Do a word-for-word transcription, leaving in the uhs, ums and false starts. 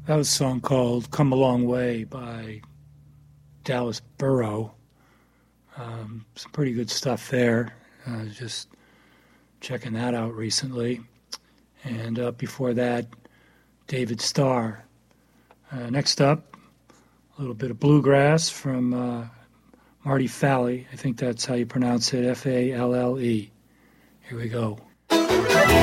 That was a song called Come a Long Way by Dallas Burrow. Um, some pretty good stuff there. Uh, just checking that out recently. And uh, before that, David Starr. Uh, next up, a little bit of bluegrass from uh, Marty Falle. I think that's how you pronounce it, F A L L E. Here we go.